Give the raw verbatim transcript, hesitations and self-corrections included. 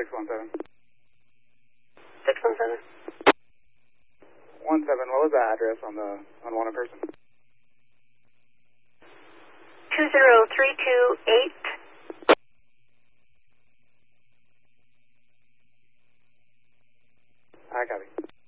one seven. six one seven? one seven, what was the address on the unwanted person? two zero three two eight. I copy.